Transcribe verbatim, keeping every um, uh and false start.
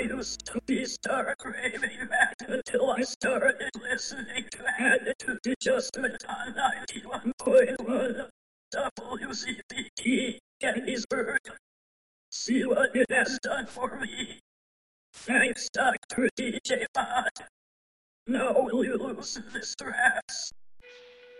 used to be star craving that until I started listening to Attitude Adjustment on ninety-one point one W C P T Gettysburg. See what it has done for me. Thanks, Doctor D J Pod. Now will you loosen this straps?